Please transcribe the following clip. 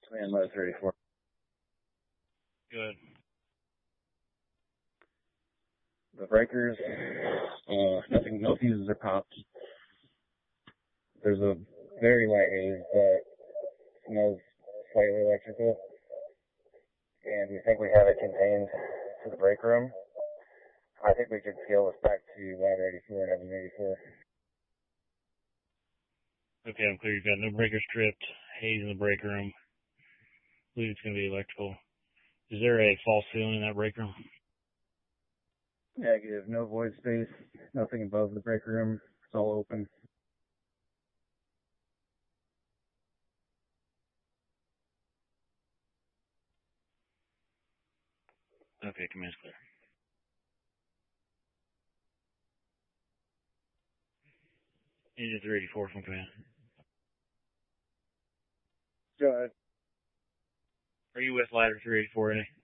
Command Ladder 384. Good. The breakers, nothing, no fuses are popped. There's a very light haze that smells slightly electrical, and we think we have it contained to the break room. I think we could scale this back to Ladder 84 and Engine 84. Okay, I'm clear. You've got no breakers tripped, haze in the break room. I believe it's going to be electrical. Is there a false ceiling in that break room? Negative. No void space. Nothing above the break room. It's all open. Okay, command's clear. Engine 384 from command. Go ahead. Are you with Ladder 384, Eddie?